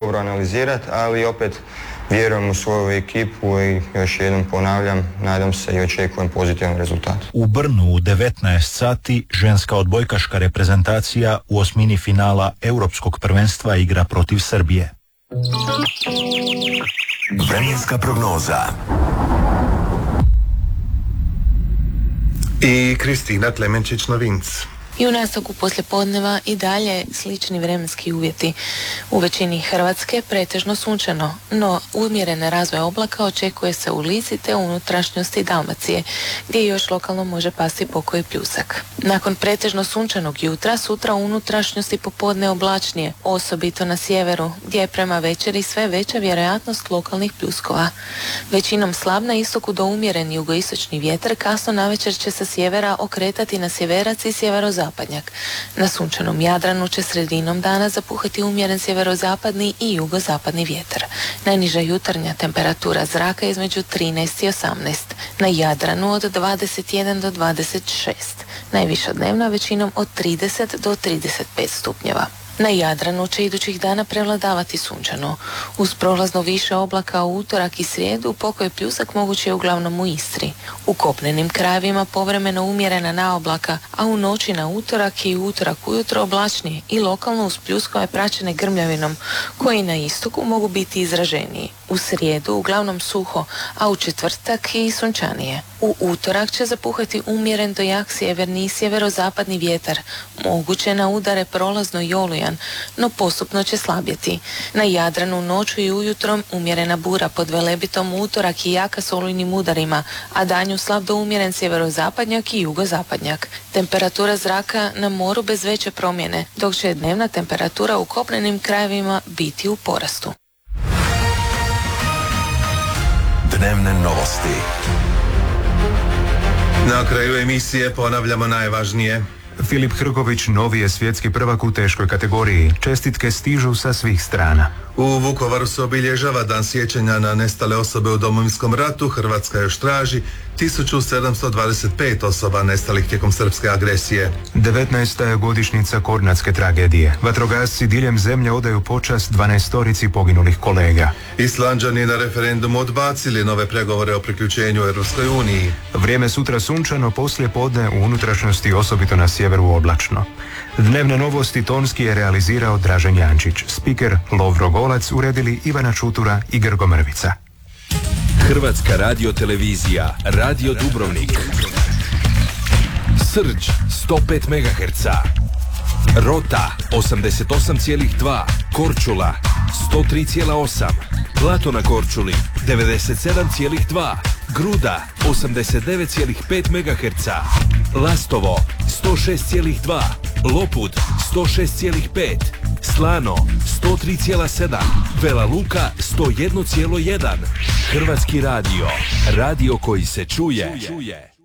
dobro analizirati, ali opet vjerujem u svoju ekipu i još jednom ponavljam, nadam se i očekujem pozitivan rezultat. U Brnu u 19 sati ženska odbojkaška reprezentacija u osmini finala Europskog prvenstva igra protiv Srbije. Vremenska prognoza. I Kristina Klemenčić-Novinc. I u nastavku poslijepodneva i dalje slični vremenski uvjeti. U većini Hrvatske pretežno sunčano, no umjerene razvoj oblaka očekuje se u Lici te unutrašnjosti Dalmacije, gdje još lokalno može pasti pokoji pljusak. Nakon pretežno sunčanog jutra, sutra u unutrašnjosti popodne oblačnije, osobito na sjeveru, gdje je prema večeri sve veća vjerojatnost lokalnih pljuskova. Većinom slab na istoku do umjeren jugoistočni vjetar, kasno navečer će sa sjevera okretati na sjeverac i sjeverozapadnjak. Na sunčanom Jadranu će sredinom dana zapuhati umjeren sjeverozapadni i jugozapadni vjetar. Najniža jutarnja temperatura zraka između 13 i 18. Na Jadranu od 21 do 26. Najviša dnevna većinom od 30 do 35 stupnjeva. Na Jadranu će idućih dana prevladavati sunčano. Uz prolazno više oblaka u utorak i srijedu, pokoj pljusak moguće je uglavnom u Istri. U kopnenim krajevima povremeno umjerena naoblaka, a u noći na utorak i utorak ujutro oblačnije i lokalno uz pljuskove praćene grmljavinom, koji na istoku mogu biti izraženiji. U srijedu uglavnom suho, a u četvrtak i sunčanije. U utorak će zapuhati umjeren do jak sjeverni i sjeverozapadni vjetar, moguće na udare prolazno i olujan, no postupno će slabjeti. Na Jadranu noću i ujutrom umjerena bura pod Velebitom utorak i jaka s olujnim udarima, a danju slab do umjeren sjeverozapadnjak i jugozapadnjak. Temperatura zraka na moru bez veće promjene, dok će dnevna temperatura u kopnenim krajevima biti u porastu. Dnevne novosti. Na kraju emisije ponavljamo najvažnije. Filip Hrgović novi je svjetski prvak u teškoj kategoriji. Čestitke stižu sa svih strana. U Vukovaru se obilježava dan sjećanja na nestale osobe u Domovinskom ratu. Hrvatska još traži 1725 osoba nestalih tijekom srpske agresije. 19. je godišnjica Kornatske tragedije. Vatrogasci diljem zemlje odaju počast 12 poginulih kolega. Islanđani na referendumu odbacili nove pregovore o priključenju Europskoj uniji. Vrijeme sutra sunčano, poslije podne u unutrašnjosti, osobito na sjeveru oblačno. Dnevne novosti tonski je realizirao Dražen Jančić. Spiker Lovro Golac uredili Ivana Čutura i Grgo Mrvica. Hrvatska radiotelevizija, Radio Dubrovnik. Srđ 105 MHz. Rota 88,2. Korčula 103,8. Plato na Korčuli 97,2. Gruda 89,5 MHz. Lastovo 106,2. Lopud 106,5. Slano 103,7. Vela Luka 101,1. Hrvatski radio. Radio koji se čuje.